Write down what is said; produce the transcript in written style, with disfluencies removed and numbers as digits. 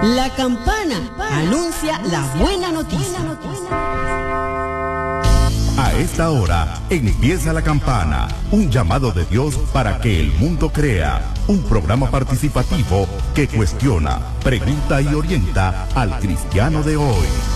La campana anuncia la buena noticia. A esta hora empieza La Campana, un llamado de Dios para que el mundo crea, un programa participativo que cuestiona, pregunta y orienta al cristiano de hoy.